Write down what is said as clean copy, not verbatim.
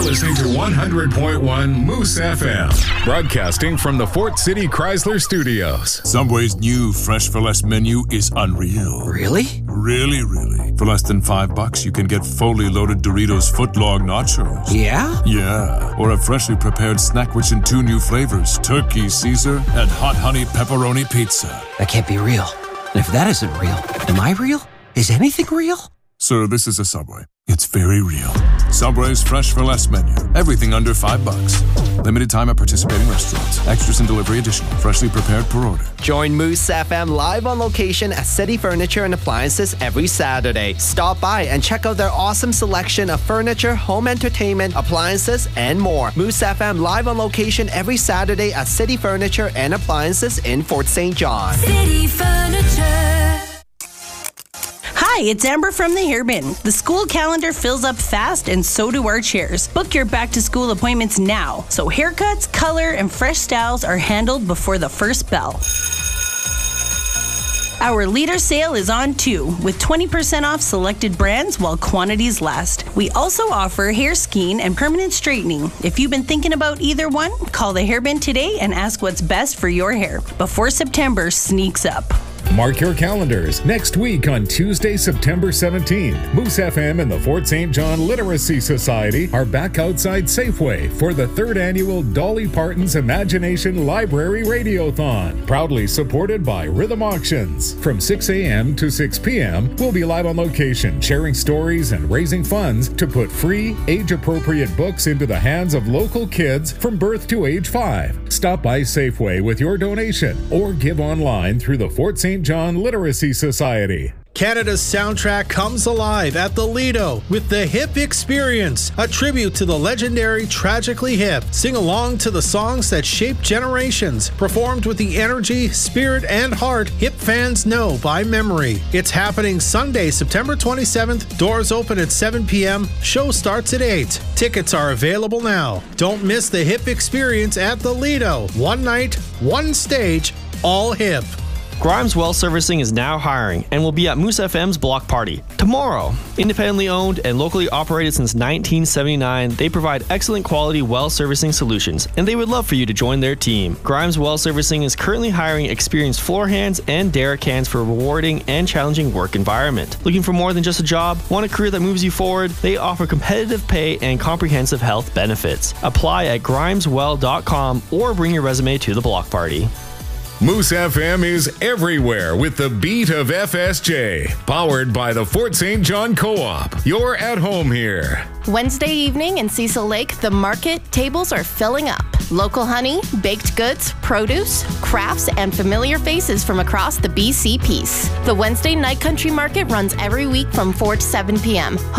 listening to 100.1 Moose FM, broadcasting from the Fort City Chrysler Studios. Subway's new Fresh for Less menu is unreal. Really? Really, really. For less than $5, you can get fully loaded Doritos footlong nachos. Yeah? Yeah. Or a freshly prepared snack rich in 2 new flavors, Turkey Caesar and Hot Honey Pepperoni Pizza. That can't be real. And if that isn't real, am I real? Is anything real? Sir, this is a Subway. It's very real. Subway's Fresh for Less menu. Everything under $5. Limited time at participating restaurants. Extras and delivery additional. Freshly prepared per order. Join Moose FM live on location at City Furniture and Appliances every Saturday. Stop by and check out their awesome selection of furniture, home entertainment, appliances, and more. Moose FM live on location every Saturday at City Furniture and Appliances in Fort St. John. City Furniture. Hi, it's Amber from the Hairbin. The school calendar fills up fast and so do our chairs. Book your back-to-school appointments now, so haircuts, color, and fresh styles are handled before the first bell. Our leader sale is on too, with 20% off selected brands while quantities last. We also offer hair skiing and permanent straightening. If you've been thinking about either one, call the Hairbin today and ask what's best for your hair before September sneaks up. Mark your calendars. Next week on Tuesday, September 17th, Moose FM and the Fort St. John Literacy Society are back outside Safeway for the 3rd annual Dolly Parton's Imagination Library Radiothon, proudly supported by Rhythm Auctions. From 6 a.m. to 6 p.m., we'll be live on location, sharing stories and raising funds to put free, age-appropriate books into the hands of local kids from birth to age 5. Stop by Safeway with your donation or give online through the Fort St. John Literacy Society. Canada's soundtrack comes alive at the Lido with the Hip Experience, a tribute to the legendary Tragically Hip. Sing along to the songs that shaped generations, performed with the energy, spirit, and heart Hip fans know by memory. It's happening Sunday, September 27th. Doors open at 7 p.m. Show starts at 8. Tickets are available now. Don't miss the Hip Experience at the Lido. One night, one stage, all hip. Grimes Well Servicing is now hiring and will be at Moose FM's block party tomorrow. Independently owned and locally operated since 1979, they provide excellent quality well servicing solutions, and they would love for you to join their team. Grimes Well Servicing is currently hiring experienced floor hands and derrick hands for a rewarding and challenging work environment. Looking for more than just a job? Want a career that moves you forward? They offer competitive pay and comprehensive health benefits. Apply at grimeswell.com or bring your resume to the block party. Moose FM is everywhere with the beat of FSJ, powered by the Fort St. John Co-op. You're at home here. Wednesday evening in Cecil Lake, the market tables are filling up. Local honey, baked goods, produce, crafts, and familiar faces from across the BC Peace. The Wednesday Night Country Market runs every week from 4 to 7 p.m.